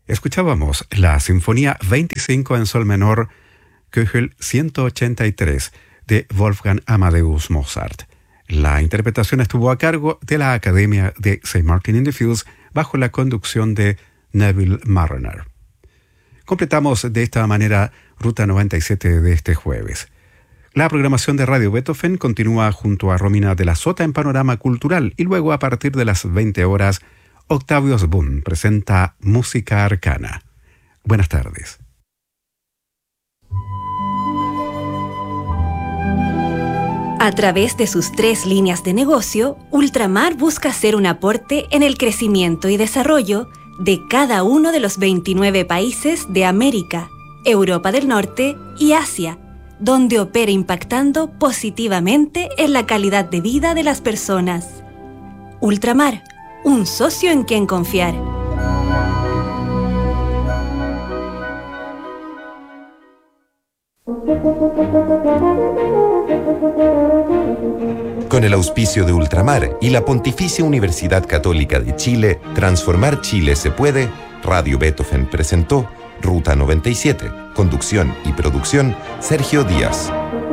Escuchábamos la Sinfonía 25 en Sol menor, Köchel 183, de Wolfgang Amadeus Mozart. La interpretación estuvo a cargo de la Academia de St. Martin in the Fields bajo la conducción de Neville Marriner. Completamos de esta manera Ruta 97 de este jueves. La programación de Radio Beethoven continúa junto a Romina de la Sota en Panorama Cultural y luego a partir de las 20 horas Octavio Osbourne presenta Música Arcana. Buenas tardes. A través de sus 3 líneas de negocio, Ultramar busca hacer un aporte en el crecimiento y desarrollo de cada uno de los 29 países de América, Europa del Norte y Asia, donde opera impactando positivamente en la calidad de vida de las personas. Ultramar, un socio en quien confiar. Con el auspicio de Ultramar y la Pontificia Universidad Católica de Chile, Transformar Chile se puede, Radio Beethoven presentó Ruta 97, conducción y producción, Sergio Díaz.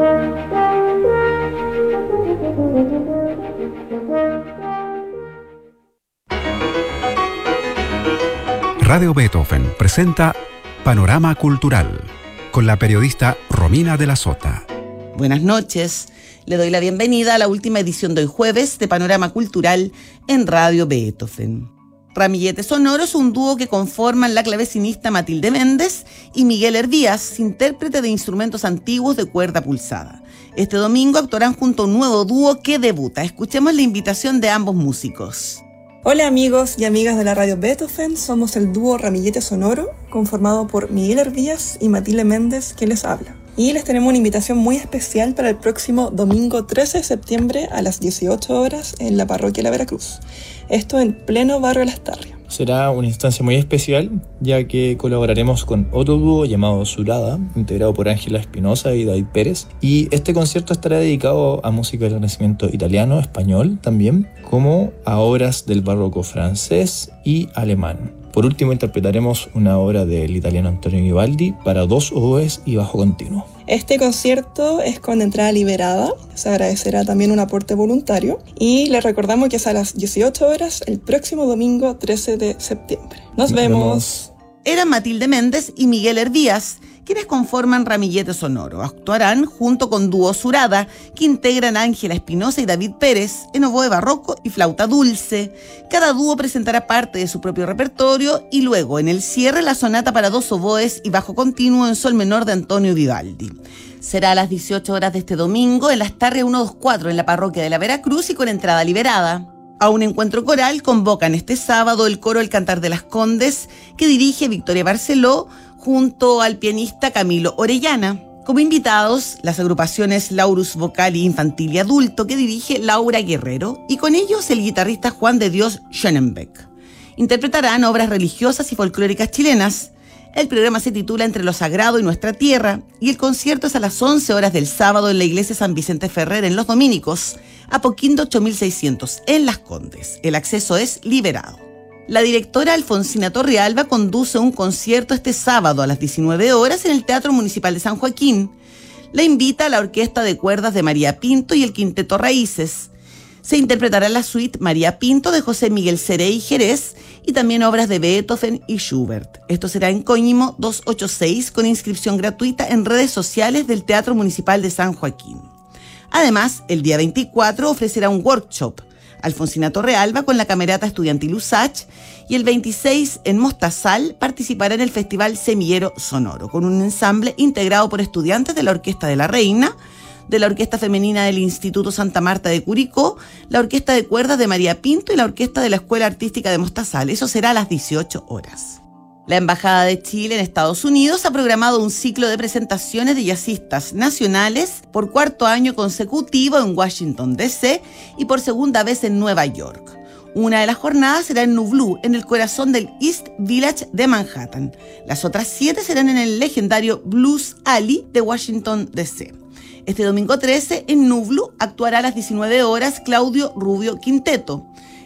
Radio Beethoven presenta Panorama Cultural con la periodista Romina de la Sota. Buenas noches. Le doy la bienvenida a la última edición de hoy jueves de Panorama Cultural en Radio Beethoven. Ramillete Sonoro es un dúo que conforman la clavecinista Matilde Méndez y Miguel Hervías, intérprete de instrumentos antiguos de cuerda pulsada. Este domingo actuarán junto a un nuevo dúo que debuta. Escuchemos la invitación de ambos músicos. Hola amigos y amigas de la Radio Beethoven, somos el dúo Ramillete Sonoro, conformado por Miguel Hervías y Matilde Méndez, que les habla. Y les tenemos una invitación muy especial para el próximo domingo 13 de septiembre a las 18 horas en la parroquia La Veracruz. Esto en pleno barrio Lastarria. Será una instancia muy especial, ya que colaboraremos con otro dúo llamado Surada, integrado por Ángela Espinosa y David Pérez. Y este concierto estará dedicado a música del Renacimiento italiano, español también, como a obras del barroco francés y alemán. Por último, interpretaremos una obra del italiano Antonio Vivaldi para 2 oboes y bajo continuo. Este concierto es con entrada liberada, se agradecerá también un aporte voluntario y les recordamos que es a las 18 horas el próximo domingo 13 de septiembre. Nos vemos. Eran Matilde Méndez y Miguel Hervías, quienes conforman Ramillete Sonoro. Actuarán junto con Dúo Surada, que integran Ángela Espinosa y David Pérez en oboe barroco y flauta dulce. Cada dúo presentará parte de su propio repertorio y luego, en el cierre, la sonata para 2 oboes y bajo continuo en sol menor de Antonio Vivaldi. Será a las 18 horas de este domingo en Lastarria 124 en la parroquia de la Veracruz y con entrada liberada. A un encuentro coral convocan este sábado el coro El Cantar de las Condes, que dirige Victoria Barceló, junto al pianista Camilo Orellana. Como invitados, las agrupaciones Laurus Vocal y Infantil y Adulto, que dirige Laura Guerrero, y con ellos el guitarrista Juan de Dios Schönenbeck. Interpretarán obras religiosas y folclóricas chilenas. El programa se titula Entre lo Sagrado y Nuestra Tierra, y el concierto es a las 11 horas del sábado en la iglesia San Vicente Ferrer en Los Dominicos, Apoquindo 8600, en Las Condes. El acceso es liberado. La directora Alfonsina Torrealba conduce un concierto este sábado a las 19 horas en el Teatro Municipal de San Joaquín. La invita a la Orquesta de Cuerdas de María Pinto y el Quinteto Raíces. Se interpretará la suite María Pinto de José Miguel Cerey Jerez y también obras de Beethoven y Schubert. Esto será en Coñimo 286 con inscripción gratuita en redes sociales del Teatro Municipal de San Joaquín. Además, el día 24 ofrecerá un workshop Alfonsina Torrealba con la Camerata Estudiantil USACH y el 26 en Mostazal participará en el Festival Semillero Sonoro con un ensamble integrado por estudiantes de la Orquesta de la Reina, de la Orquesta Femenina del Instituto Santa Marta de Curicó, la Orquesta de Cuerdas de María Pinto y la Orquesta de la Escuela Artística de Mostazal. Eso será a las 18 horas. La Embajada de Chile en Estados Unidos ha programado un ciclo de presentaciones de jazzistas nacionales por 4º año consecutivo en Washington, D.C. y por 2ª vez en Nueva York. Una de las jornadas será en Nublu, en el corazón del East Village de Manhattan. Las otras 7 serán en el legendario Blues Alley de Washington, D.C. Este domingo 13, en Nublu, actuará a las 19 horas Claudio Rubio Quinteto.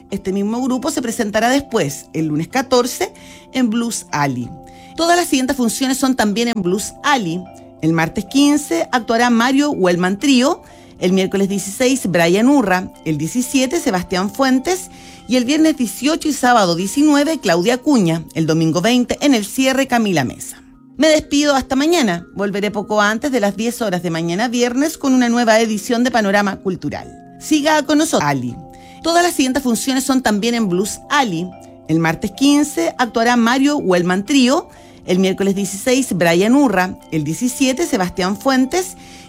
Este mismo grupo se presentará después, el lunes 14, en Blues Alley. Todas las siguientes funciones son también en Blues Alley. El martes 15 actuará Mario Wellman Trío, el miércoles 16 Brian Urra, el 17 Sebastián Fuentes y el viernes 18 y sábado 19 Claudia Acuña, el domingo 20 en el cierre Camila Mesa. Me despido hasta mañana. Volveré poco antes de las 10 horas de mañana viernes con una nueva edición de Panorama Cultural. Siga con nosotros. Ali. Todas las siguientes funciones son también en Blues Alley. El martes 15 actuará Mario Wellman Trío, el miércoles 16 Brian Urra, el 17 Sebastián Fuentes